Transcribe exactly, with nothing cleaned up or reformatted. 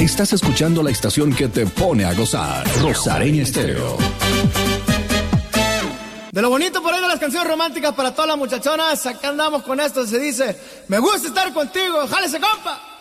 Estás escuchando la estación que te pone a gozar. Rosareña Estéreo. De lo bonito por ahí de las canciones románticas para todas las muchachonas, acá andamos con esto, se dice, me gusta estar contigo, jálese compa.